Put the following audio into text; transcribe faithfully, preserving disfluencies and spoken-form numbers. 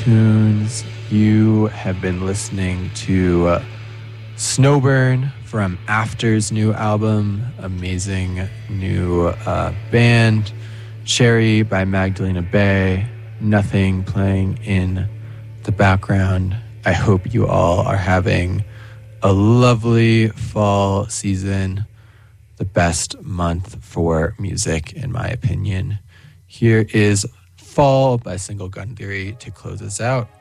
Tunes. You have been listening to uh, Snowburn from After's new album. Amazing new uh, band. Cherry by Magdalena Bay. Nothing playing in the background. I hope you all are having a lovely fall season. The best month for music, in my opinion. Here is Fall by Single Gun Theory to close us out.